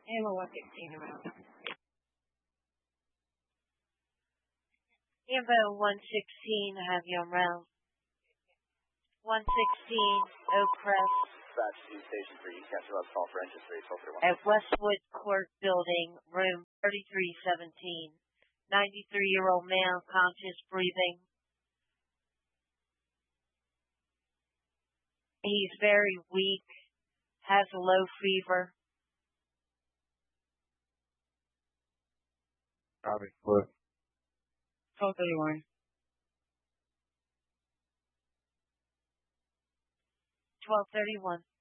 Ammo 116 around. Ambo 116, I have you on round. 116, Oak Crest. Dispatch to Station 3, capture last call for engine 3, 1231. At Westwood Court Building, room 3317. 93-year-old man, conscious, breathing. He's very weak, has a low fever. Copy. Look. 1231. 1231.